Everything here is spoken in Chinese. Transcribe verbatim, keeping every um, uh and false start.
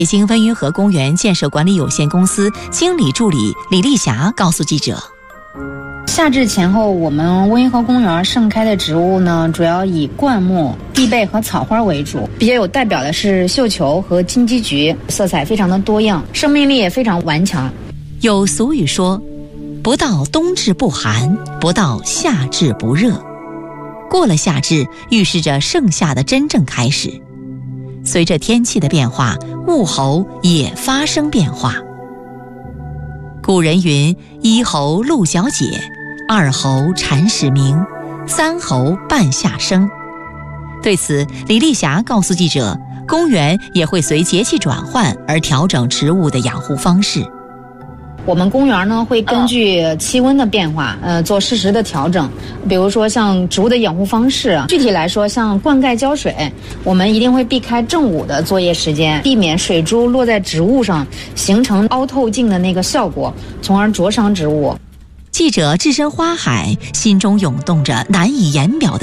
北京温榆河公园建设管理有限公司经理助理李丽霞告诉记者， 夏至前后，我们温榆河公园盛开的植物呢，主要以灌木、地贝和草花为主。比较有代表的是绣球和金鸡菊，色彩非常的多样，生命力也非常顽强。 有俗语说，不到冬至不寒，不到夏至不热。过了夏至，预示着盛夏的真正开始。随着天气的变化，物候也发生变化。古人云：一候鹿角解，二候蝉始鸣，三候半夏生。对此，李丽霞告诉记者，公园也会随节气转换而调整植物的养护方式。 我们公园呢会根据气温的变化，呃，做适时的调整。比如说像植物的养护方式，具体来说，像灌溉浇水，我们一定会避开正午的作业时间，避免水珠落在植物上，形成凹透镜的那个效果，从而灼伤植物。 记者置身花海，心中涌动着难以言表的